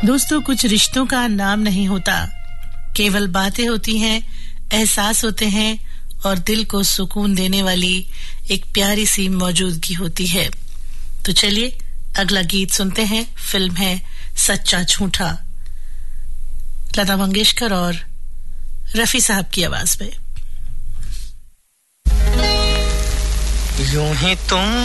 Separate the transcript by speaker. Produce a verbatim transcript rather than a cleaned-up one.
Speaker 1: दोस्तों, कुछ रिश्तों का नाम नहीं होता, केवल बातें होती हैं, एहसास होते हैं और दिल को सुकून देने वाली एक प्यारी सी मौजूदगी होती है। तो चलिए अगला गीत सुनते हैं। फिल्म है सच्चा झूठा, लता मंगेशकर और रफी साहब की आवाज में।
Speaker 2: यूं ही तुम